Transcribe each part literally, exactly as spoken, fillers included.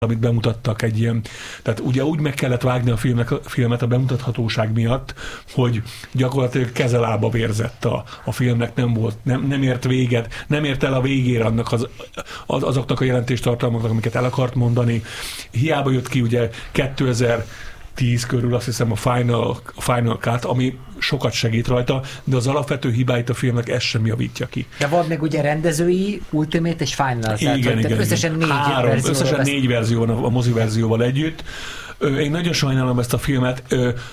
amit bemutattak egy ilyen, tehát ugye úgy meg kellett vágni a filmnek, a filmet a bemutathatóság miatt, hogy gyakorlatilag kezelába vérzett a, a filmnek, nem volt, nem, nem ért véget, nem ért el a végére annak az, az, azoknak a jelentéstartalmaknak, amiket el akart mondani. Hiába jött ki ugye kétezer-tíz körül azt hiszem a Final, a Final Cut, ami sokat segít rajta, de az alapvető hibáit a filmnek ez sem javítja ki. De volt még ugye rendezői, Ultimate és Final. Igen, tehát, igen, tehát összesen igen. négy Három, verzióról összesen vesz... négy verzió a mozi verzióval együtt. Én nagyon sajnálom ezt a filmet.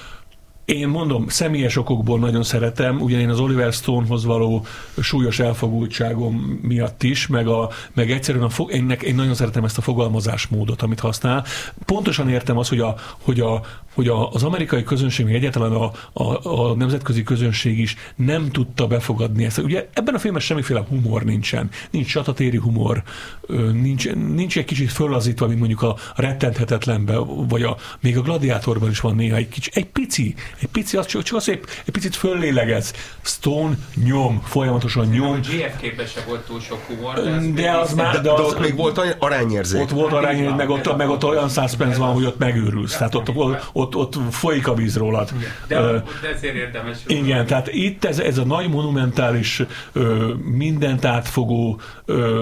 Én mondom, személyes okokból nagyon szeretem, ugyan én az Oliver Stonehoz való súlyos elfogultságom miatt is, meg, a, meg egyszerűen a fog, én, én nagyon szeretem ezt a fogalmazásmódot, amit használ. Pontosan értem azt, hogy, a, hogy, a, hogy a, az amerikai közönség, még egyáltalán a, a, a nemzetközi közönség is nem tudta befogadni ezt. Ugye ebben a filmben semmiféle humor nincsen. Nincs csatatéri humor, nincs, nincs egy kicsit föllazítva, mint mondjuk a rettenthetetlenben, vagy a, még a Gladiátorban is van néha egy kicsi, egy pici, egy pici, az csak, csak az egy, egy picit föllélegez. Stone nyom, folyamatosan nyom. A gé ef ká-ben se volt túl sok humor, de, az de, az már, de, de, az, de ott még volt arányérzék. Ott volt arányérzék, meg ott, meg ott olyan suspense van, hogy ott megőrülsz. Tehát ott, ott, ott, ott folyik a víz rólad. De, uh, de ezért érdemes. Igen, tehát itt ez, ez a nagy monumentális, uh, mindent átfogó uh,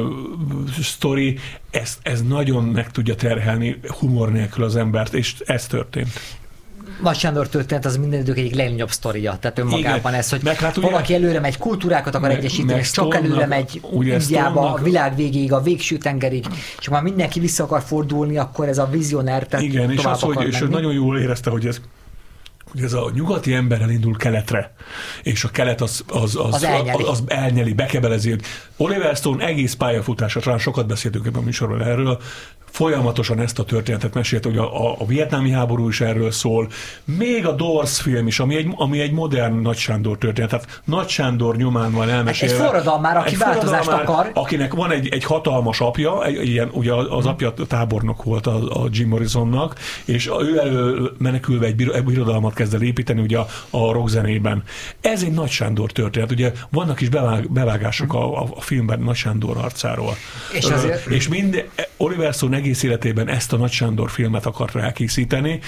sztori, ez, ez nagyon meg tudja terhelni humor nélkül az embert, és ez történt. Nagy Sándor történet az minden idők egyik legnagyobb sztoria, tehát önmagában igen. Ez, hogy meg hát ugye, valaki előre megy, kultúrákat akar meg, egyesíteni, és csak előre megy Indiába, a világ végéig, a végső tengerig, és már mindenki vissza akar fordulni, akkor ez a vizioner, tehát igen, és az, hogy és nagyon jól érezte, hogy ez hogy ez a nyugati ember elindul keletre, és a kelet az, az, az, az, elnyeli. az, az elnyeli, bekebelezi. Oliver Stone egész pályafutása, talán sokat beszéltünk ebben a műsorban erről, folyamatosan ezt a történetet mesélte, hogy a, a, a vietnámi háború is erről szól, még a Doors film is, ami egy, ami egy modern Nagy Sándor történet, tehát Nagy Sándor nyomán van elmesélve. Egy forradalmár, aki változást akar. Akinek van egy, egy hatalmas apja, egy, ilyen, ugye az apja tábornok volt a, a Jim Morrisonnak, és ő elő menekülve egy birodalmat kezd el építeni ugye a, a rockzenében. Ez egy Nagy Sándor történet, ugye vannak is bevág, bevágások a, a, a filmben Nagy Sándor arcáról. És, azért... és mind Oliver Stone egész életében ezt a Nagy Sándor filmet akarta elkészíteni.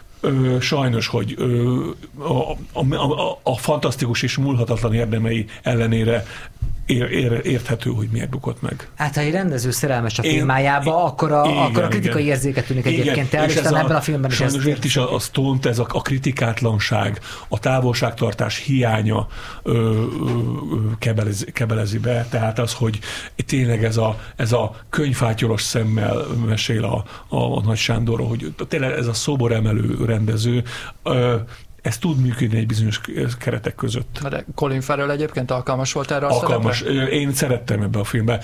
Ö, sajnos, hogy ö, a, a, a, a fantasztikus és múlhatatlan érdemei ellenére ér, ér, érthető, hogy miért bukott meg. Hát ha egy rendező szerelmes a filmájába, akkor a, igen, akkor a kritikai igen. érzéket tűnik egyébként el, és, és ebben a filmben is sajnos ezt is a, a Stone-t, ez a, a kritikátlanság, a távolságtartás hiánya ö, ö, kebelezi, kebelezi be, tehát az, hogy tényleg ez a, ez a könyvfátyolos szemmel mesél a, a, a Nagy Sándorról, hogy tényleg ez a szoboremelő rendező, ö, ez tud működni egy bizonyos keretek között. De Colin Farrell egyébként alkalmas volt erre a alkalmas. szerepre? Én szerettem ebbe a filmbe.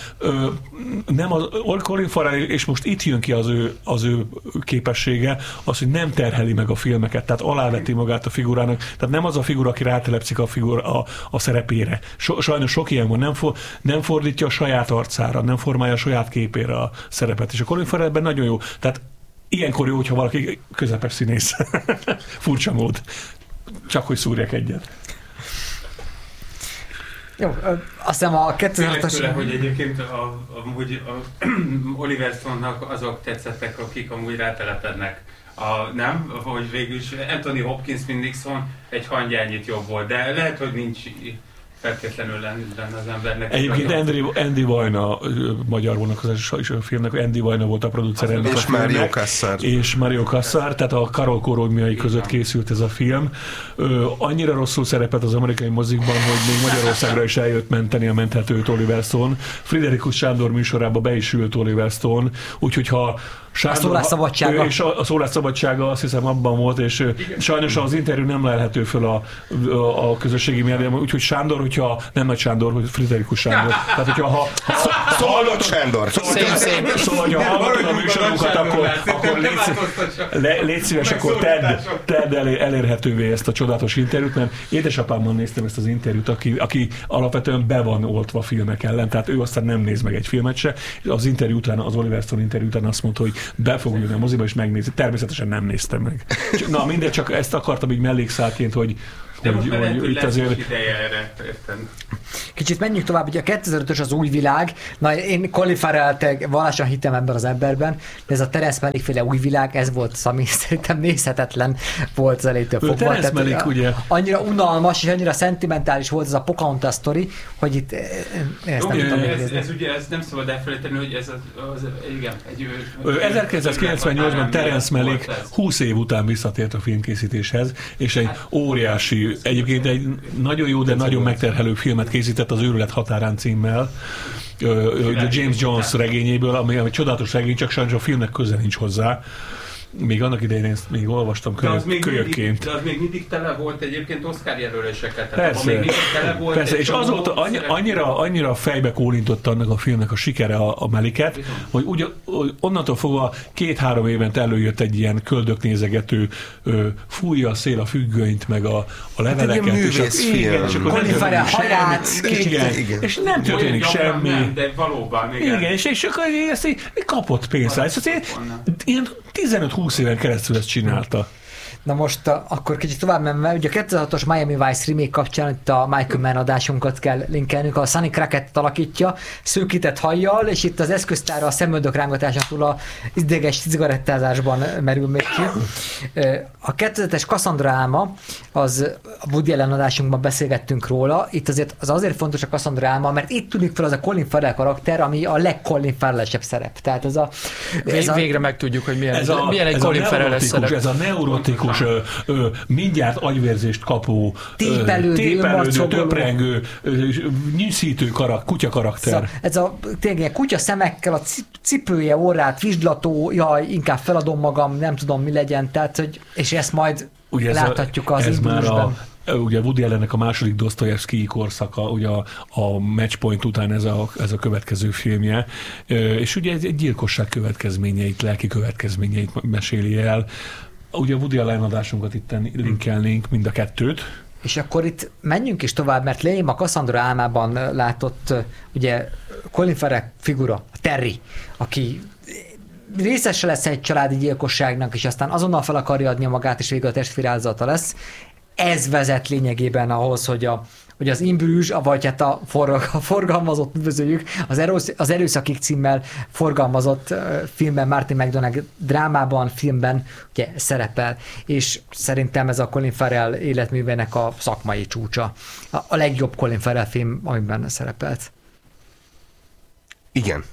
Nem az, Colin Farrell, és most itt jön ki az ő, az ő képessége, az, hogy nem terheli meg a filmeket, tehát aláveti magát a figurának, tehát nem az a figura, aki rátelepszik a, figura, a, a szerepére. So, sajnos sok ilyen van, nem, for, nem fordítja a saját arcára, nem formálja a saját képére a szerepet, és a Colin Farrell ebben nagyon jó. Tehát ilyenkor jó, hogyha valaki közepes színész. Furcsa mód. Csak hogy szúrjak egyet. Jó, azt hiszem a kétezer-hatos... Tőle, hogy egyébként a, amúgy a Oliver Stone-nak azok tetszettek, akik amúgy rátelepednek. A, nem? Hogy végül is Anthony Hopkins, mint Nixon egy hangyányit jobb volt, de lehet, hogy nincs feltétlenül lenne az embernek. Egyébként Andy, Andy Vajna, magyar volna az a filmnek, Andy Vajna volt a producer ennek és a filmnek. Mario Kassar. És Mario Kassar, tehát a Karol Korogmiai között készült ez a film. Ö, annyira rosszul szerepelt az amerikai mozikban, hogy még Magyarországra is eljött menteni a menthetőt Oliver Stone. Friderikus Sándor műsorába be is ült Oliver Stone, úgyhogy ha Sándor, a szólásszabadsága. És a, a szólásszabadsága azt hiszem abban volt, és igen. Sajnos az interjú nem lelhető föl a, a, a közösségi médiában, úgyhogy Sándor, hogyha nem Nagy Sándor, hogy Friderikus Sándor. Tehát, hogyha ha... ha szóval Nagy Sándor. Szóval, ha hallgatod a műsorunkat, akkor, akkor légy, le, légy szíves, akkor tedd, tedd elér, elérhetővé ezt a csodálatos interjút, mert édesapámmal néztem ezt az interjút, aki, aki alapvetően be van oltva filmek ellen, tehát ő aztán nem néz meg egy filmet se. Az interjú után, az Oliver Stone interjú után azt mondta, hogy be fog jönni a moziba és megnézni. Természetesen nem néztem meg. Na mindegy, csak ezt akartam így mellékszálként, hogy De hogy, most már lehet, hogy hogy itt lesz azért... ideje erre, értem. Kicsit menjünk tovább, ugye a kétezer-ötös az új világ, na én Colin Farrell-t vallásan hittem ebben az emberben, de ez a Terence Malick féle új világ, ez volt, ami szerintem nézhetetlen volt az elétől fogva. Terence Malick, ugye? Annyira unalmas és annyira szentimentális volt ez a Pocahontas sztori, hogy itt ezt Jó, nem tudom ez, megnézni. ez ugye ez nem szabad elfelejteni, hogy ez az, az igen, egy... ezerkilencszázkilencvennyolcban Terence Malick húsz év után visszatért a filmkészítéshez, és egy óriási, egyébként egy nagyon jó, de nagyon megterhelő filmet készített az Őrület határán címmel, James Jones regényéből, ami egy csodálatos regény, csak sajnos a filmnek köze nincs hozzá. Még annak idején én még olvastam kölyökként. De az még mindig tele volt egyébként Oscar jelöléseket. Persze, még tele volt persze és azóta annyi, annyira, annyira fejbe kólintott annak a filmnek a sikere a, a Malicket, hogy ugye, onnantól fogva két-három évent előjött egy ilyen köldöknézegető, fújja a szél a függönyt, meg a, a leveleket. Hát és, a, igen, és akkor Colin Farrell haját, igen, igen, és nem történik semmi. Nem, de valóban, igen. Igen, és, és akkor ezt kapott pénzt. Ezt ilyen tizenöt-húsz éven keresztül ezt csinálta. Na most a, akkor kicsit tovább menve, ugye a kétezer-hatos Miami Vice remake kapcsán itt a Michael Mann adásunkat kell linkelnünk, a Sonny Crockett alakítja, szőkített hajjal, és itt az eszköztára a szemöldök rángatásán túl a ideges cigarettázásban merül még ki. A kétezer-hetes Cassandra álma, az a Woody Allen adásunkban beszélgettünk róla, itt azért az azért fontos a Cassandra álma, mert itt tűnik fel az a Colin Farrell karakter, ami a leg-Colin Farrell-esebb szerep. Tehát ez a... Ez a végre megtudjuk, hogy milyen, ez a, milyen egy ez Colin Farrell szerep. Ez a neurotikus, Ö, ö, mindjárt agyvérzést kapó, tépelődő, tépelődő töprengő, nyűszítő karak, kutya karakter. Szóval ez a tényleg kutya szemekkel, a cipője, orrát, vizslató, jaj, inkább feladom magam, nem tudom mi legyen, tehát, hogy, és ezt majd ugye láthatjuk az ez indulásban. Ugye Woody Allennek a második Dostoyevsky korszaka, ugye a, a Matchpoint után ez a, ez a következő filmje, és ugye egy gyilkosság következményeit, lelki következményeit meséli el. Ugye a Woody Allen adásunkat itt linkelnénk mind a kettőt. És akkor itt menjünk is tovább, mert Liam a Cassandra álmában látott ugye Colin Farrell figura, a Terry, aki részese lesz egy családi gyilkosságnak, és aztán azonnal fel akarja adni magát, és végül a testvérázata lesz. Ez vezet lényegében ahhoz, hogy, a, hogy az In Bruges, vagy hát a, forg, a forgalmazott, üdvözöljük, az, erősz, az Erőszakig címmel forgalmazott uh, filmben, Martin McDonagh drámában, filmben ugye, szerepel, és szerintem ez a Colin Farrell életművének a szakmai csúcsa. A, a legjobb Colin Farrell film, amiben szerepelt. Igen.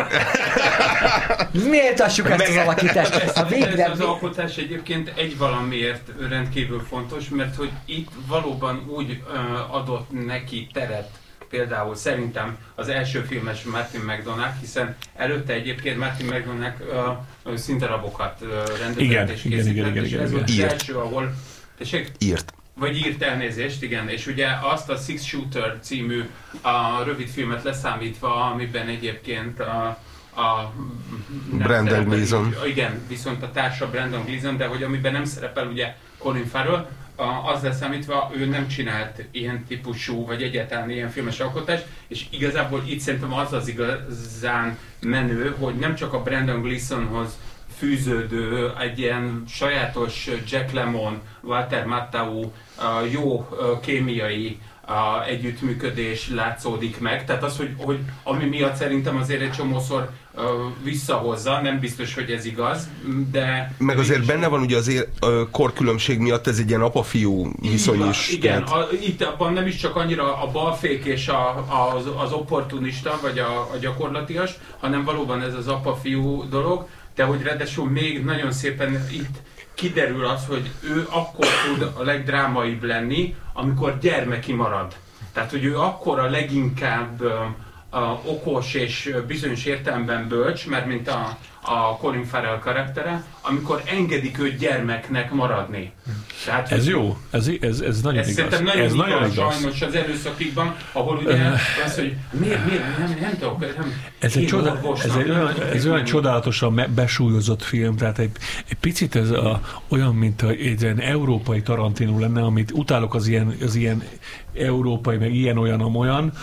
Méltassuk ezt az alakítást. A végre... Ez az alkotás egyébként egy valamiért rendkívül fontos, mert hogy itt valóban úgy uh, adott neki teret, például szerintem az első filmes Martin McDonagh, hiszen előtte egyébként Martin McDonagh uh, színdarabokat uh, rendezett igen, és igen, készített, igen, igen, és igen, ez igen. volt az Írt. első, ahol... Tessék? Írt. Vagy írt elnézést, igen, és ugye azt a Six Shooter című a rövid filmet leszámítva, amiben egyébként a, a Brendan Gleeson. Igen, viszont a társa Brendan Gleeson, de hogy amiben nem szerepel ugye Colin Farrell, az leszámítva ő nem csinált ilyen típusú, vagy egyáltalán ilyen filmes alkotást, és igazából itt szerintem az az igazán menő, hogy nem csak a Brendan Gleesonhoz fűződő, egy ilyen sajátos Jack Lemmon, Walter Matthau jó kémiai együttműködés látszódik meg. Tehát az, hogy, hogy ami miatt szerintem azért egy csomószor visszahozza, nem biztos, hogy ez igaz, de... Meg azért benne van ugye azért korkülönbség miatt ez egy ilyen apa-fiú viszony is. Igen, a, itt abban nem is csak annyira a balfék és a, az, az opportunista, vagy a, a gyakorlatias, hanem valóban ez az apa-fiú dolog, de hogy ráadásul még nagyon szépen itt kiderül az, hogy ő akkor tud a legdrámaibb lenni, amikor gyermeki marad. Tehát, hogy ő akkor a leginkább uh, uh, okos és bizonyos értelemben bölcs, mert mint a, a Colin Farrell karaktere, amikor engedik őt gyermeknek maradni. Tehát, ez jó, ez, ez, ez nagyon ez igaz. Szerintem nagyon ez igaz, nagyon igaz. Sajnos az Erőszakikban, ahol ugye az, hogy miért, miért, nem, nem tudok, nem, ez egy, csoda, ez egy olyan, ez olyan csodálatosan besúlyozott film, tehát egy, egy picit ez a, olyan, mint egy ilyen európai Tarantino lenne, amit utálok az ilyen, az ilyen európai, meg ilyen-olyan-amolyan,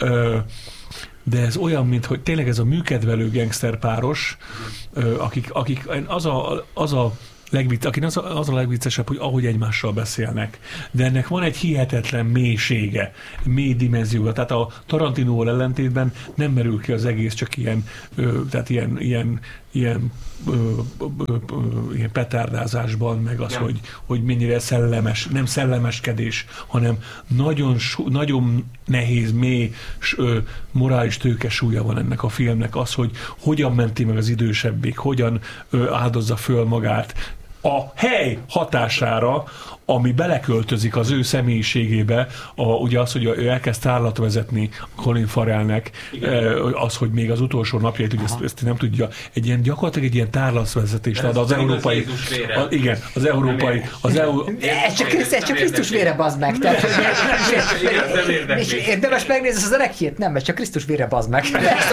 de ez olyan, mint hogy tényleg ez a műkedvelő gangster páros, akik, akik az, a, az a legvicc, aki az, a, az a legviccesebb, hogy ahogy egymással beszélnek. De ennek van egy hihetetlen mélysége, mély dimenziója. Tehát a Tarantinóval ellentétben nem merül ki az egész csak ilyen, ö, tehát ilyen, ilyen, ilyen, ö, ö, ö, ö, ilyen petárdázásban, meg az, hogy, hogy mennyire szellemes, nem szellemeskedés, hanem nagyon, nagyon nehéz, mély, ö, morális tőkesúlya van ennek a filmnek. Az, hogy hogyan menti meg az idősebbik, hogyan ö, áldozza föl magát a hely hatására, ami beleköltözik az ő személyiségébe, a, ugye az, hogy ő elkezd tárlat vezetni Colin Farrellnek, az, hogy még az utolsó napjait, ugye ezt, ezt nem tudja, egy ilyen gyakorlatilag egy ilyen tárlatvezetést ad az európai, az, a, igen, az európai, az EU... Ez csak, ez csak Krisztus vére, bazd meg, tehát, és érdemes megnézni az Erekhét, nem, ez csak Krisztus vére, bazd meg.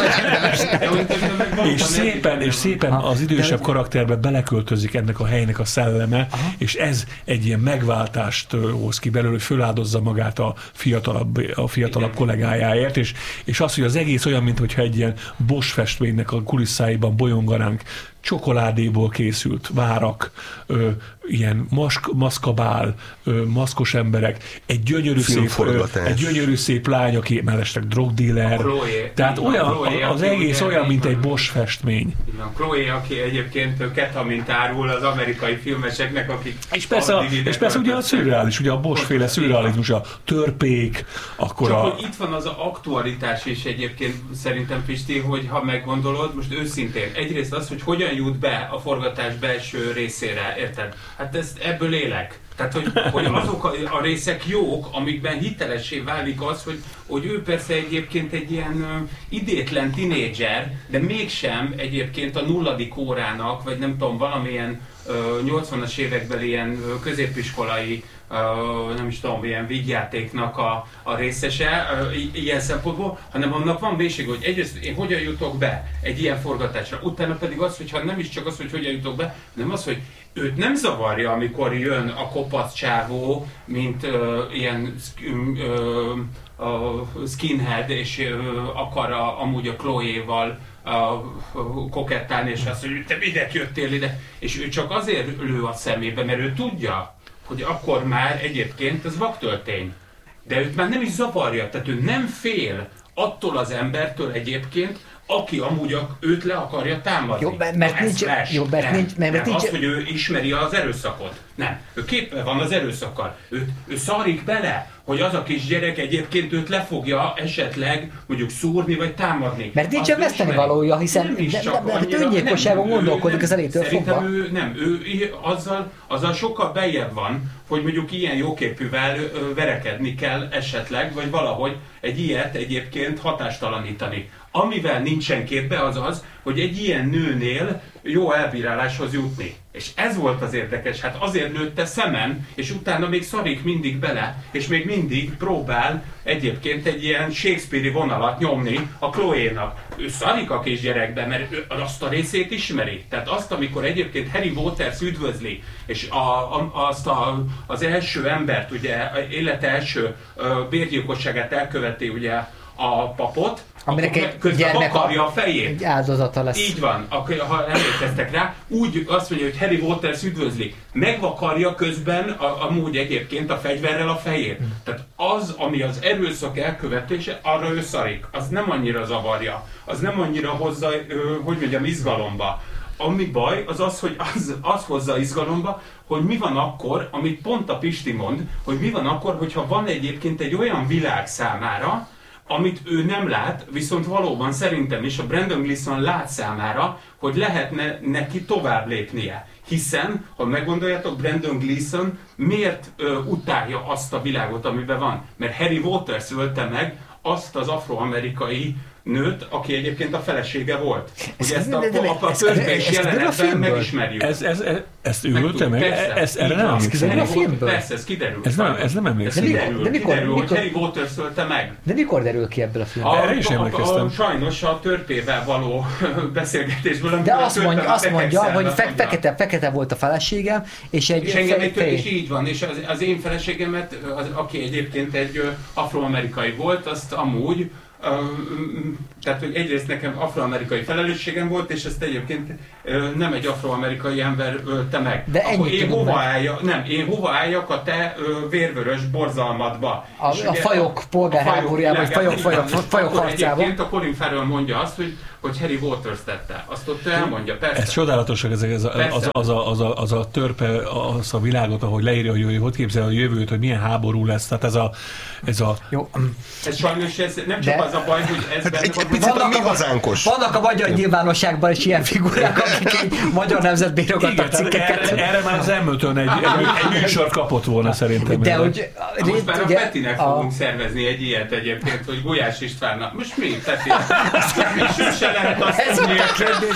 És szépen, és szépen az idősebb karakterbe beleköltözik ennek a helynek a szelleme, és ez egy ilyen meg váltást hoz ki belőle, hogy föláldozza magát a fiatalabb, a fiatalabb kollégájáért, és, és az, hogy az egész olyan, mintha egy ilyen Bosch festménynek a kulisszáiban bolyonganánk, csokoládéból készült várak, ö, ilyen mask, maszkabál, ö, maszkos emberek, egy gyönyörű, szép, ö, egy gyönyörű szép lány, aki mellesleg drogdíler. Tehát olyan, Chloe, az egész ugye, olyan, mint egy Bosch festmény. Chloe, aki egyébként ketamint árul az amerikai filmeseknek, akik... És persze, a, és persze ugye a szürreális, ugye a Bosch-féle szürrealizmus, a törpék, akkor csak a... hogy itt van az aktualitás is egyébként szerintem, Pisti, hogy ha meggondolod, most őszintén, egyrészt az, hogy hogyan jut be a forgatás belső részére, érted? Hát ez, ebből élek. Tehát, hogy, hogy azok a, a részek jók, amikben hitelessé válik az, hogy, hogy ő persze egyébként egy ilyen uh, idétlen tinédzser, de mégsem egyébként a nulladik órának, vagy nem tudom, valamilyen uh, nyolcvanas évekbeli ilyen uh, középiskolai Uh, nem is tudom, ilyen vígjátéknak a, a részese uh, i- ilyen szempontból, hanem annak van mélység, hogy egyrészt én hogyan jutok be egy ilyen forgatásra, utána pedig az, hogyha nem is csak az, hogy hogyan jutok be, hanem az, hogy őt nem zavarja, amikor jön a kopasz csávó, mint uh, ilyen uh, uh, skinhead, és uh, akar a, amúgy a Chloe-val uh, kokettálni, és azt mondja, hogy te minek jöttél ide, és ő csak azért lő a szemébe, mert ő tudja, hogy akkor már egyébként ez vaktöltény. De őt már nem is zavarja, tehát ő nem fél attól az embertől egyébként, aki amúgy a, őt le akarja támadni. Jó, mert nincs... Flash. Jó, mert nem, nincs... Mert nem, nincs... az, hogy ő ismeri az erőszakot. Nem. Ő képben van az erőszakkal. Ő, ő szarik bele, hogy az a kisgyerek egyébként őt le fogja esetleg mondjuk szúrni vagy támadni. Mert nincsen veszteni valója, hiszen öngyilkosságon gondolkodik az elétől fogva. Szerintem ő nem. Ő azzal, azzal sokkal beljebb van, hogy mondjuk ilyen jóképűvel verekedni kell esetleg, vagy valahogy egy ilyet egyébként hatástalanítani. Amivel nincsen képbe az az, hogy egy ilyen nőnél jó elbíráláshoz jutni. És ez volt az érdekes, hát azért nőtte szemen, és utána még szarik mindig bele, és még mindig próbál egyébként egy ilyen Shakespeare-i vonalat nyomni a Chloe-nak. Ő szarik a kisgyerekbe, mert ő azt a részét ismeri. Tehát azt, amikor egyébként Harry Waters üdvözli, és a, a, azt a, az első embert, ugye élete első bérgyilkosságát elköveti ugye a papot, aminek egy közben vakarja a fejét. Egy áldozata lesz. Így van, akkor, ha emlékeztek rá, úgy azt mondja, hogy Harry Waters üdvözli. Megvakarja közben a, amúgy egyébként a fegyverrel a fejét. Hmm. Tehát az, ami az erőszak elkövetése, arra ő szarik. Az nem annyira zavarja. Az nem annyira hozza, hogy mondjam, izgalomba. Ami baj, az az, hogy az, az hozza izgalomba, hogy mi van akkor, amit pont a Pisti mond, hogy mi van akkor, hogyha van egyébként egy olyan világ számára, amit ő nem lát, viszont valóban szerintem is a Brendan Gleeson lát számára, hogy lehetne neki tovább lépnie. Hiszen, ha meggondoljátok, Brendan Gleeson miért ö, utálja azt a világot, amiben van? Mert Harry Waters ölte meg azt az afroamerikai nőt, aki egyébként a felesége volt. Ugye ezt a, a, a törvés jelenetben megismerjük. Ez, ez, ez, ezt ő ölte meg? Persze, ez, erre nem emlékszem. Persze, ez kiderül. Ez nem, ez nem emlékszem. Ez kiderül, de mikor, kiderül mikor, hogy Harry Waters ölte meg. De mikor derül ki ebből a filmből? Erre is emlékeztem. Sajnos a törpével való beszélgetésből. De azt mondja, azt mondja hogy fe, fekete, fekete volt a feleségem, és egy... És engem egy és így van, és az, az én feleségemet, az, aki egyébként egy afroamerikai volt, azt amúgy Tehát, hogy egyrészt nekem afroamerikai felelősségem volt, és ezt egyébként ö, nem egy afroamerikai ember ölte meg. De Akkor én hova meg. álljak, nem, én hova álljak a te ö, vérvörös borzalmadba. A, a fajok polgárháborújában, vagy fajok, fajok, fajok harcában. Egyébként a Colin Farrell mondja azt, hogy, hogy Harry Waters tette. Azt ott ő elmondja, persze. Ez csodálatos, ez, ez, az, az, a, az, a, az a törpe, az a világot, ahogy leírja, hogy, hogy hogy képzel a jövőt, hogy milyen háború lesz. Tehát ez a... Ez, a... Jó. Ez sajnos ez nem csak De... az a baj, hogy ez Hát benne egy, van, egy picit a mi Vannak a- hazánkos. Vannak a magyar nyilvánosságban is ilyen figurák, akik egy magyar nemzetbe írogattak cikkeket. Erre, erre már az em ötön egy, egy, egy műsor kapott volna szerintem. De erre. hogy... most már a ugye, Petinek a- fogunk szervezni egy ilyet egyébként, hogy Gulyás Istvánnak. Most mi, Peti? Mi sose lehet azt Ez mondani, a kérdés.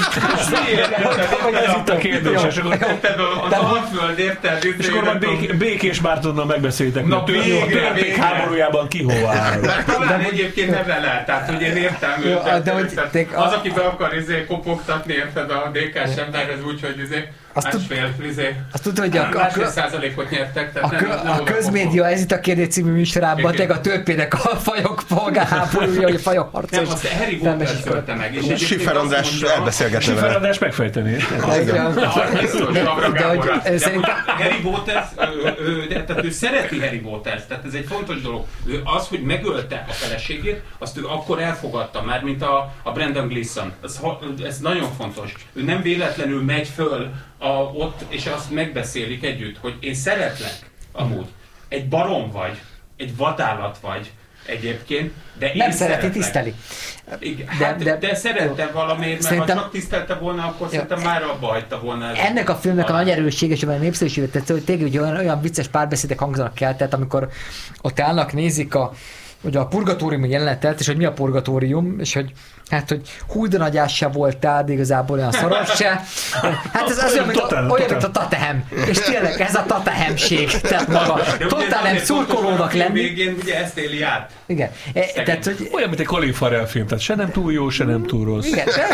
Hogy ez itt a kérdés, és akkor, érted, az Alföld, érted? és akkor majd bék, Békés Mártonnal megbeszéltek, Na, hogy a tör- végre, a törpék végre. háborújában ki hova áll. Mert talán egyébként ne vele, tehát hogy én értem Jó, őket. de hogy érted? te- Az, aki be akar izé, kopogtatni, érted, a dé ká-s emberhez úgy, hogy izé, Azt tud- másfél, izé, Azt tudod, hogy a, a, másfél a, százalékot nyertek, a, tehát nem, nem a oda közmédia, ez itt a kérdés című műsorában, Igen. tényleg a törpének a fajok polgárháborúja, vagy a fajok harca. Nem, azt Harry Waters ölte meg. És egyébként Siffer azt András mondja- elbeszélgetne Sifer vele. András megfejteni. Igen. Ja, biztos, Labra De hogy, Gáborra. ö, De szerintem- hogy Harry Waters, ő, ő, de, tehát ő szereti Harry Waters, tehát ez egy fontos dolog. Ő az, hogy megölte a feleségét, azt ő akkor elfogadta már, mint a, a Brendan Gleeson. Ez, ha- ez nagyon fontos. Ő nem véletlenül megy föl a, ott, és azt megbeszélik együtt, hogy én szeretlek amúgy. Egy barom vagy, egy vadállat vagy egyébként, de én Nem szereti, szeretlek. tiszteli. Igen, De- hát, de, de- de, de szerette valamiért, mert Szerintem- ha csak tisztelte volna, akkor szerintem már abba hagyta volna. ezt. Ennek a filmnek a nagy erőssége, és a népszerűséget tetsző, hogy tényleg ugye olyan, olyan vicces párbeszédek hangzanak el, tehát amikor ott állnak, nézik a, ugye a purgatórium jelenetet, és hogy mi a purgatórium, és hogy hát, hogy hú, de nagy ász se voltál, de igazából olyan szoros se. Hát ez az olyan, mint a, Totál, olyan, totál. mint a Tatehem. És tényleg ez a Tatehemség, tehát maga. De ugye Totál nem azért szurkolónak fontos, hogy a lenni. végén ugye ezt éli át. Igen. E, tehát, hogy Olyan, mint egy Colin Farrell film, tehát se nem túl jó, se nem túl rossz. igen, de,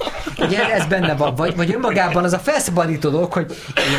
ugye ez benne van, vagy, vagy önmagában az a felszabadító dolog, hogy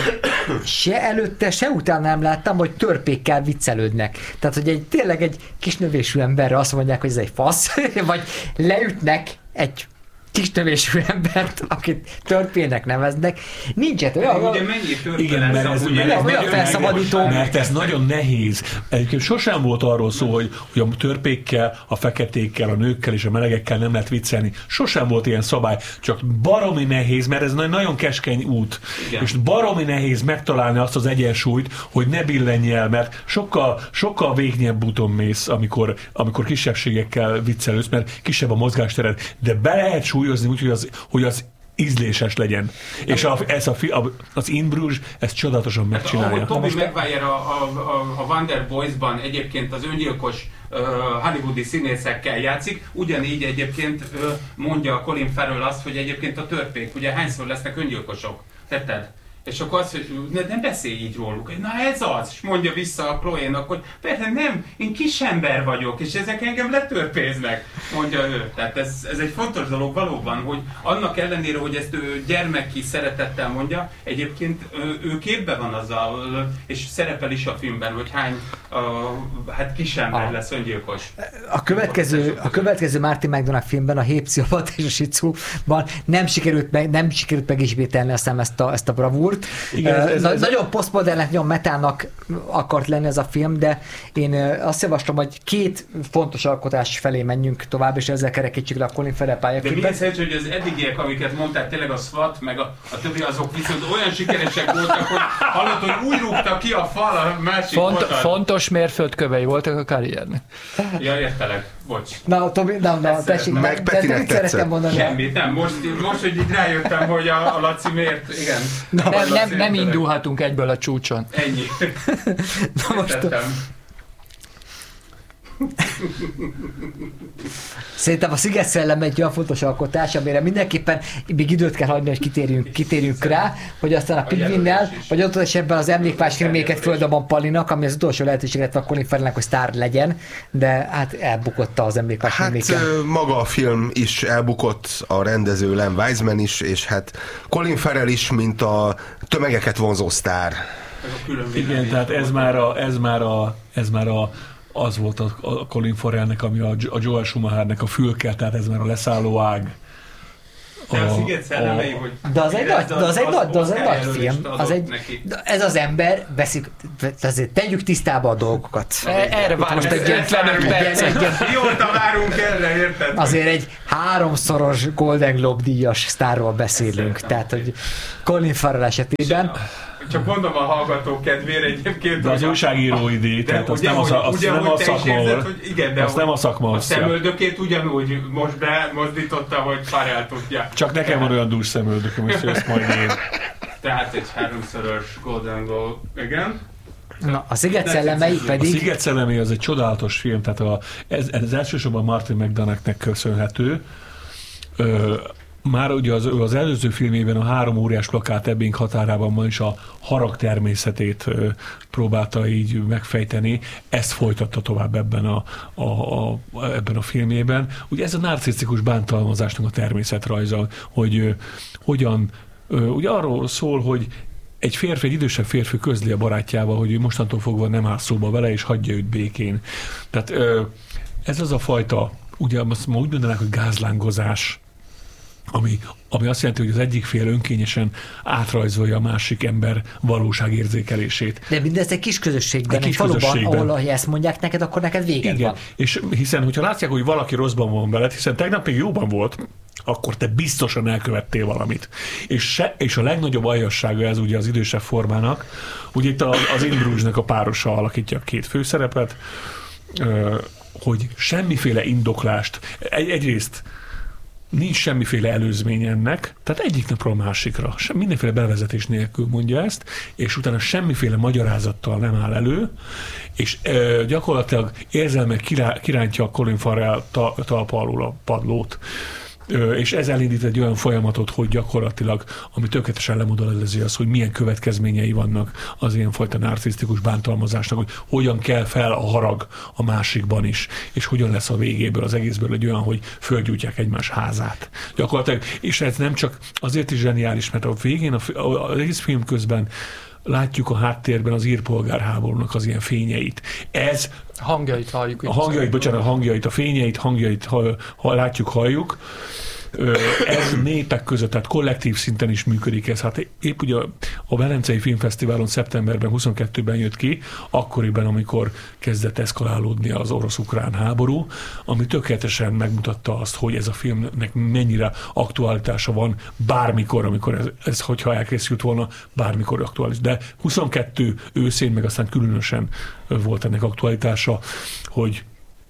én se előtte, se utána nem láttam, hogy törpékkel viccelődnek. Tehát, hogy egy, tényleg egy kis növésű emberre azt mondják, hogy ez egy fasz, vagy leütnek egy kis növésű embert, akit törpének neveznek. Nincs hát De olyan, ugye mennyi törpe Igen, lesz mert ez, amúgy, mert ez olyan nagyon felszabadító. nehéz, mert ez nagyon nehéz. Egyébként sosem volt arról szó, hogy, hogy a törpékkel, a feketékkel, a nőkkel és a melegekkel nem lehet viccelni. Sosem volt ilyen szabály. Csak baromi nehéz, mert ez egy nagyon keskeny út. Igen. És baromi nehéz megtalálni azt az egyensúlyt, hogy ne billenj el, mert sokkal, sokkal végnyebb úton mész, amikor, amikor kisebbségekkel viccelősz, mert kisebb a mozgástered, de be lehet súlyozni úgy, hogy az, hogy az ízléses legyen. És a, ez a, fi- a, az In Bruges ezt csodálatosan megcsinálja. Ahogy Tobey Maguire a, a, a, a Wonder Boys-ban egyébként az öngyilkos uh, hollywoodi színészekkel játszik, ugyanígy egyébként uh, mondja Colin Farrell azt, hogy egyébként a törpék, ugye hányszor lesznek öngyilkosok, érted? És akkor azt, hogy ne, ne beszélj így róluk. Na ez az, és mondja vissza a Chloe-nak, hogy persze nem, én kisember vagyok, és ezek engem letörpéznek, mondja ő. Tehát ez, ez egy fontos dolog valóban, hogy annak ellenére, hogy ezt ő gyermeki szeretettel mondja, egyébként ő, ő képben van azzal, és szerepel is a filmben, hogy hány uh, hát kisember Ah. lesz öngyilkos. A következő, a következő Martin McDonagh filmben, a Hépsziopata és a Shih-Tzu-ban nem sikerült, meg, nem sikerült megismételni azt hiszem ezt a, ezt a bravúrt. Igen, ez- ez- Na, ez- nagyon posztmodernek, nagyon metának akart lenni ez a film, de én ö, azt javaslom, hogy két fontos alkotás felé menjünk tovább, és ezzel kerekítsük le a Colin Farrell De milyen pályaképet. szerencsé, hogy az eddigiek, amiket mondták, tényleg a SWAT, meg a, a többi, azok viszont olyan sikeresek voltak, hogy hallott, hogy úgy rúgta ki a fal a másik Font, oldalt. fontos mérföldkövei voltak a karriernek. Ja, értelek. Bocs. Na, Tobi, na, na, Ezt tessék, szeretem. meg, Meg de Petinek mit szerettem tetszett. mondani? Semmit, nem. Most, most, hogy így rájöttem, hogy a, a Laci miért, igen. Nem, Laci, nem, nem értelek. indulhatunk egyből a csúcson. Ennyi. Na most, Tettem. szerintem a Sziget Szellem egy olyan fontos alkotás, amire mindenképpen még időt kell hagyni, hogy kitérjünk, kitérjünk rá, hogy aztán a Pingvinnel, vagy ott esetben az emlékpás filméket Földabban Pallinak, ami az utolsó lehetőség lett a Colin Farrellnek, hogy sztár legyen, de hát elbukotta az emlékpás Hát filméken. ö, maga a film is elbukott, a rendező Len Wiseman is, és hát Colin Farrell is, mint a tömegeket vonzó sztár. Ez a külön Igen, vélemény. tehát ez már a, ez már a, ez már a az volt a, a Colin Farrellnek, ami a, a Joel Schumachernek a fülke, tehát ez már a leszálló ág. De a Sziget szellemei, hogy... De az egy nagy, de az egy nagy, de az egy nagy film. Az egy, ez az ember, veszik, azért tegyük tisztába a dolgokat. Erre várunk egy ötvenöt percet. Mióta várunk erre, érted? Azért egy háromszoros Golden Globe díjas sztárról beszélünk. Tehát, hogy Colin Farrell esetében... Csak mondom a hallgatók kedvére egyébként. De az újságírói díj, tehát azt nem a, azt nem a szakma érzed, hogy igen, de azt nem a szakma a szemöldökét ugyanúgy most bemozdította, hogy Farrell tudja. Csak nekem van olyan dús szemöldököm, hogy ezt majd én. Tehát egy háromszoros Golden Globe, igen. Na, a Sziget szellemei pedig... A Sziget szellemei az egy csodálatos film, tehát a, ez, ez elsősorban Martin McDonaghnek köszönhető. Ö, Már ugye az, az előző filmében a három óriás plakát ebbénk határában ma is a harag természetét ö, próbálta így megfejteni, ezt folytatta tovább ebben a, a, a, ebben a filmében. Ugye ez a narcisztikus bántalmazásnak a természetrajza, hogy ö, hogyan, ö, ugye arról szól, hogy egy férfi, egy idősebb férfi közli a barátjával, hogy ő mostantól fogva nem áll szóba vele, és hagyja őt békén. Tehát ö, ez az a fajta, ugye azt ma úgy mondanák, hogy gázlángozás, Ami, ami azt jelenti, hogy az egyik fél önkényesen átrajzolja a másik ember valóságérzékelését. De mindezt egy kis közösségben, egy, egy kis faluban, közösségben. ahol ezt mondják neked, akkor neked véged Igen. van. És hiszen, hogyha látják, hogy valaki rosszban van veled, hiszen tegnap még jóban volt, akkor te biztosan elkövettél valamit. És, se, és a legnagyobb aljassága ez ugye az idősebb formának, ugye itt az In Bruges-nek a párosa alakítja a két főszerepet, hogy semmiféle indoklást, egy, egyrészt nincs semmiféle előzmény ennek, tehát egyik napról a másikra, sem, mindenféle bevezetés nélkül mondja ezt, és utána semmiféle magyarázattal nem áll elő, és e, gyakorlatilag érzelmek kirá, kirántja a Colin Farrell ta, talpa alól a padlót. És ez elindít egy olyan folyamatot, hogy gyakorlatilag, ami tökéletesen lemodellezi az, hogy milyen következményei vannak az ilyenfajta narcisztikus bántalmazásnak, hogy hogyan kell fel a harag a másikban is, és hogyan lesz a végéből, az egészből egy olyan, hogy földgyújtják egymás házát. Gyakorlatilag, és ez nem csak azért is zseniális, mert a végén, az egész film közben látjuk a háttérben az ír polgárháborúnak az ilyen fényeit. Ez hangjait halljuk. A hangjait, bocsánat, a hangjait, a fényeit, hangjait ha, ha látjuk, halljuk. Ez népek között, tehát kollektív szinten is működik ez. Hát épp ugye a Velencei Filmfesztiválon szeptemberben huszonkettőben jött ki, akkoriban, amikor kezdett eszkalálódni az orosz-ukrán háború, ami tökéletesen megmutatta azt, hogy ez a filmnek mennyire aktualitása van bármikor, amikor ez, ez hogyha elkészült volna, bármikor aktuális. De huszonkettő őszén, meg aztán különösen volt ennek aktualitása, hogy,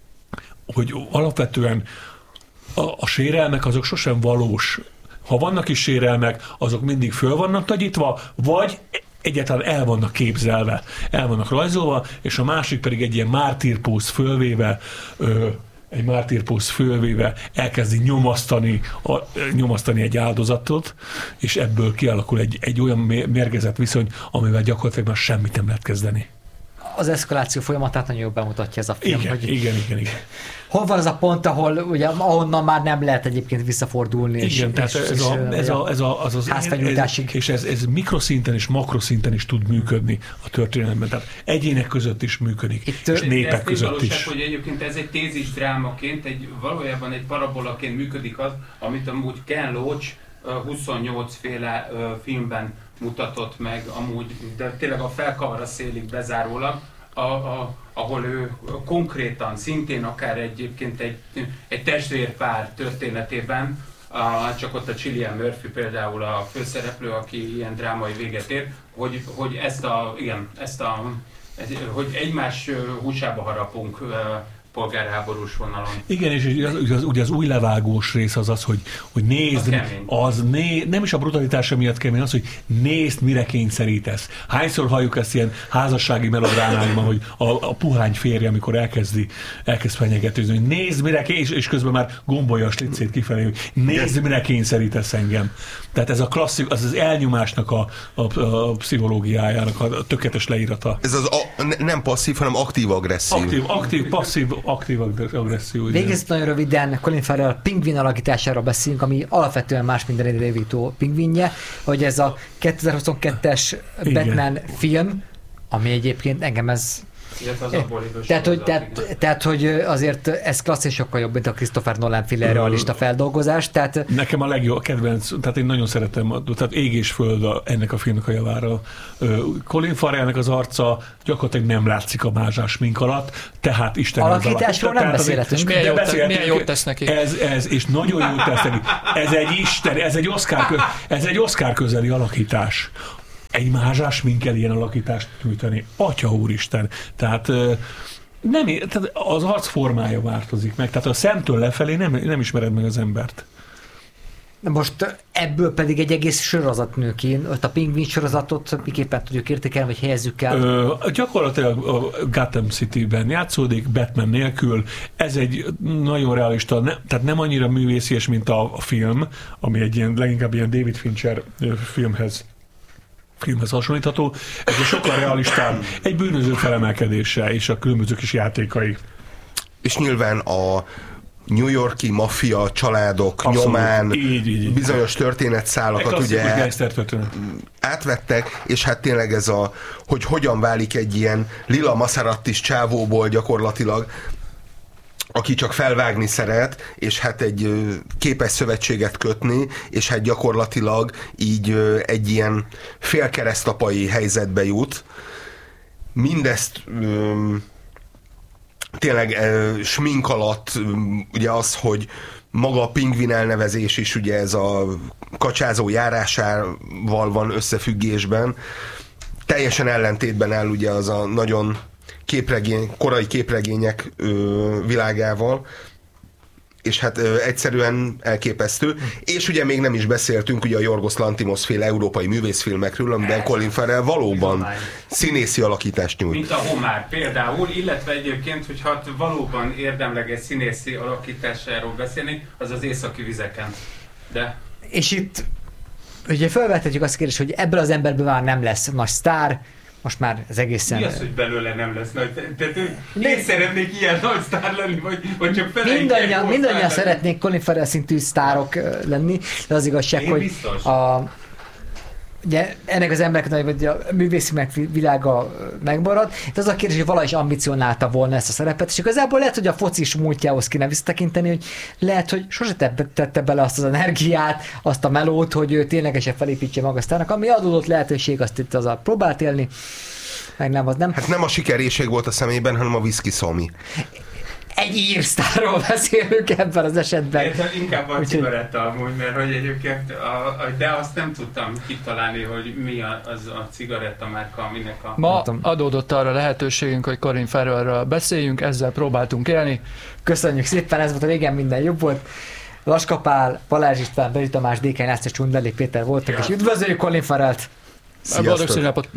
hogy alapvetően A, a sérelmek azok sosem valós. Ha vannak is sérelmek, azok mindig föl vannak nagyítva, vagy egyáltalán el vannak képzelve, el vannak rajzolva, és a másik pedig egy ilyen mártírpóz fölvéve, ö, egy mártírpóz fölvéve elkezdi nyomasztani, a, nyomasztani egy áldozatot, és ebből kialakul egy, egy olyan mérgezett viszony, amivel gyakorlatilag már semmit nem lehet kezdeni. Az eszkaláció folyamatát nagyon jól bemutatja ez a film. Igen, hogy igen, igen, igen. Hol van az a pont, ahol ugye, ahonnan már nem lehet egyébként visszafordulni. Igen, és, tehát és, ez, és, a, ez, a, ez, a, az az házfegyújtásig. Ez, és ez, ez mikroszinten és makroszinten is tud működni a történelemben. Tehát egyének között is működik, Itt, és népek között valóság, is. Hogy egyébként ez egy tézis drámaként, egy, valójában egy parabolaként működik az, amit amúgy Ken Loach huszonnyolc féle filmben mutatott meg, amúgy, de tényleg a felkavar a szélig bezárólag, A, a, ahol ő konkrétan, szintén akár egyébként egy, egy testvérpár történetében, a, csak ott a Cillian Murphy például a főszereplő, aki ilyen drámai véget ér, hogy, hogy ezt a, igen, ezt a, ez, hogy egymás húsába harapunk polgárháborús vonalon. Igen, és ugye az, az, az új levágós rész az az, hogy, hogy nézd, az né, nem is a brutalitása miatt kemény, az, hogy nézd, mire kényszerítesz. Hányszor halljuk ezt ilyen házassági melodrámákban, hogy a, a puhány férje, amikor elkezdi, elkezd fenyegetőzni, hogy nézd, mire kényszerítesz, és közben már gombolja a slicét kifelé, hogy nézd, mire kényszerítesz engem. Tehát ez a klasszik, az az elnyomásnak a, a, a pszichológiájának a tökéletes leírata. Ez az a, nem passzív, hanem aktív-agresszív. Aktív, aktív, passzív, aktív agresszió. Végezett nagyon röviden Colin Farrell pingvin alakításáról beszélünk, ami alapvetően más minden egy Devito pingvinje, hogy ez a kétezer-huszonkettes Batman film, ami egyébként engem ez Tehát hogy, tehát, tehát, hogy azért ez klassz sokkal jobb, mint a Christopher Nolan féle realista feldolgozás. Tehát... Nekem a legjobb kedvenc, tehát én nagyon szeretem, tehát ég és föld a, ennek a filmnek a javára. Colin Farrellnek az arca gyakorlatilag nem látszik a mázsás mink alatt, tehát Isten alakításról nem beszélhetünk. Milyen, jót, te, milyen jót tesz neki. Ez, ez, és nagyon jót tesz neki. Ez egy Isten, ez egy Oscar, ez egy Oscar közeli alakítás. Egy mázsás minkkel ilyen alakítást nyújtani. Atya úristen. Tehát, nem, tehát az arc formája változik meg. Tehát a szemtől lefelé nem, nem ismered meg az embert. Most ebből pedig egy egész sorozat nő ki. A Pingvin sorozatot miképpen tudjuk értékelni, vagy helyezzük el? Ö, gyakorlatilag a Gotham City-ben játszódik, Batman nélkül. Ez egy nagyon realista, ne, tehát nem annyira művészies, mint a, a film, ami egy ilyen, leginkább ilyen David Fincher filmhez filmhez hasonlítható. Ez egy sokkal realistább, egy bűnöző felemelkedése és a különböző kis játékai. És nyilván a New York-i maffia családok abszolút, nyomán így, így, így. bizonyos történetszálakat ugye átvettek, és hát tényleg ez a, hogy hogyan válik egy ilyen Lila Maserattis csávóból gyakorlatilag, aki csak felvágni szeret, és hát egy képes szövetséget kötni, és hát gyakorlatilag így egy ilyen félkeresztapai helyzetbe jut. Mindezt tényleg smink alatt ugye az, hogy maga a Pingvin elnevezés is ugye ez a kacsázó járásával van összefüggésben. Teljesen ellentétben áll ugye az a nagyon képregény, korai képregények ö, világával, és hát ö, egyszerűen elképesztő. És ugye még nem is beszéltünk ugye a Yorgos Lanthimos féle európai művészfilmekről, amiben Colin Farrell valóban színészi alakítást nyújt. Mint a Homár például, illetve egyébként, hogyha valóban érdemleges színészi alakításáról beszélni, az az Északi vizeken. De... És itt ugye felvethetjük azt a kérdést, hogy ebből az emberből már nem lesz nagy sztár, most már ez egészen... Mi az, hogy belőle nem lesz nagy? Tehát én szeretnék ilyen nagy sztár lenni, vagy, vagy csak feleink mindannyian, mindannyian szeretnék Colin Farrell szintű sztárok lenni, de az igazság, én hogy biztos. a... Ugye, ennek az embereknek hogy a művészi világa megmarad, de az a kérdés, hogy valahogy is ambicionálta volna ezt a szerepet, és igazából lehet, hogy a focis múltjához kéne visszatekinteni, hogy lehet, hogy sose tette bele azt az energiát, azt a melót, hogy ő ténylegesen felépítse magasztának, ami adódott lehetőség, azt itt azzal próbált élni, meg nem, az nem. Hát nem a sikeréség volt a szemében, hanem a whisky szomi. Egy írsztárról beszélünk ebben az esetben. Én inkább a cigaretta amúgy, mert hogy egyébként, a, a, de azt nem tudtam kitalálni, hogy mi az a cigaretta márka, aminek a... Ma adódott arra lehetőségünk, hogy Colin Farrellről beszéljünk, ezzel próbáltunk élni. Köszönjük szépen, ez volt a Régen minden jobb volt. Laskapál, Balázs István, Beri Tamás, Dékány László, Csundelik Péter voltak, ja. És üdvözöljük Colin Farrellt! Boldog színapot!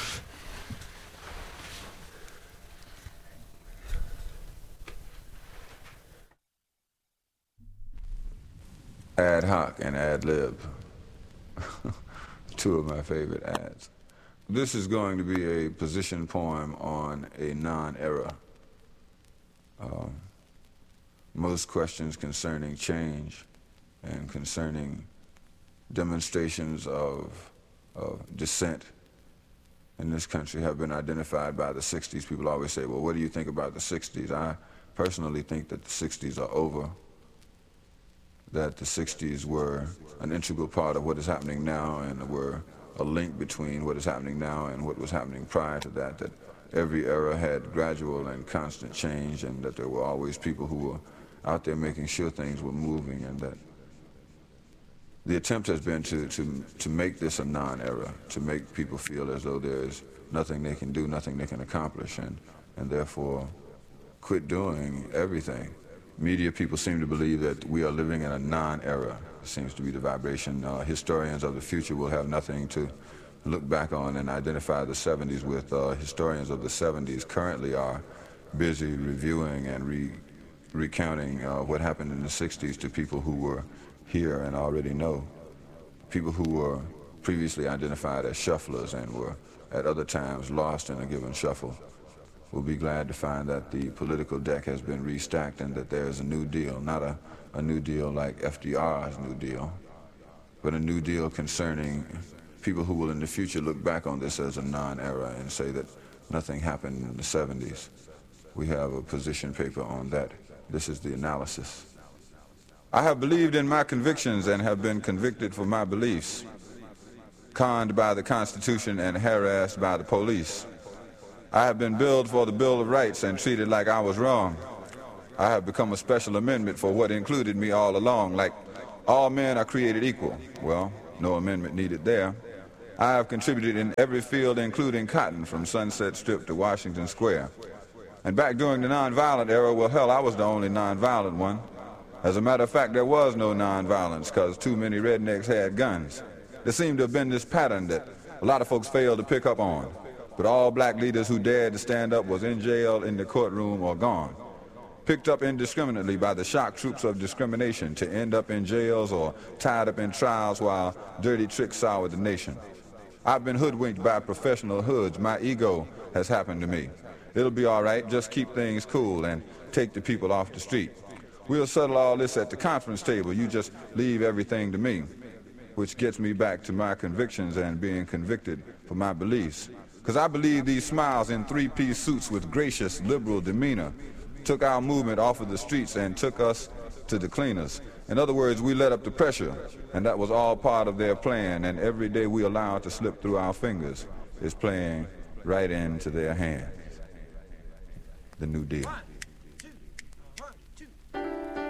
Ad hoc and ad lib, two of my favorite ads. This is going to be a position poem on a non-era. Um, most questions concerning change and concerning demonstrations of, of dissent in this country have been identified by the sixties. People always say, well, what do you think about the sixties? I personally think that the sixties are over. That the sixties were an integral part of what is happening now and were a link between what is happening now and what was happening prior to that, that every era had gradual and constant change and that there were always people who were out there making sure things were moving, and that the attempt has been to, to, to make this a non-era, to make people feel as though there is nothing they can do, nothing they can accomplish, and, and therefore quit doing everything. Media people seem to believe that we are living in a non-era. It seems to be the vibration. Uh, historians of the future will have nothing to look back on and identify the seventies with. Uh, historians of the seventies currently are busy reviewing and re recounting uh, what happened in the sixties to people who were here and already know. People who were previously identified as shufflers and were at other times lost in a given shuffle will be glad to find that the political deck has been restacked and that there is a new deal, not a, a new deal like F D R's New Deal, but a new deal concerning people who will in the future look back on this as a non-era and say that Nothing happened in the seventies. We have a position paper on that. This is the analysis. I have believed in my convictions and have been convicted for my beliefs, conned by the Constitution and harassed by the police. I have been billed for the Bill of Rights and treated like I was wrong. I have become a special amendment for what included me all along, like all men are created equal. Well, no amendment needed there. I have contributed in every field, including cotton, from Sunset Strip to Washington Square. And back during the nonviolent era, well, hell, I was the only nonviolent one. As a matter of fact, there was no nonviolence because too many rednecks had guns. There seemed to have been this pattern that a lot of folks failed to pick up on. But all black leaders who dared to stand up was in jail, in the courtroom, or gone. Picked up indiscriminately by the shock troops of discrimination to end up in jails or tied up in trials while dirty tricks soured the nation. I've been hoodwinked by professional hoods. My ego has happened to me. It'll be all right. Just keep things cool and take the people off the street. We'll settle all this at the conference table. You just leave everything to me, which gets me back to my convictions and being convicted for my beliefs. Because I believe these smiles in three-piece suits with gracious, liberal demeanor took our movement off of the streets and took us to the cleaners. In other words, we let up the pressure, and that was all part of their plan, and every day we allow it to slip through our fingers is playing right into their hands. The New Deal.